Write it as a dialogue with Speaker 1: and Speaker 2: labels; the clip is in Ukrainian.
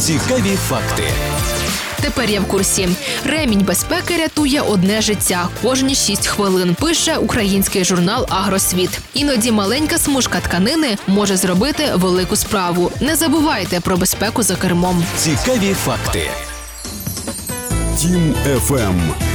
Speaker 1: Цікаві факти.
Speaker 2: Тепер я в курсі. Ремінь безпеки рятує одне життя кожні 6 хвилин, пише український журнал «Агросвіт». Іноді маленька смужка тканини може зробити велику справу. Не забувайте про безпеку за кермом.
Speaker 1: Цікаві факти.
Speaker 3: Тім FM.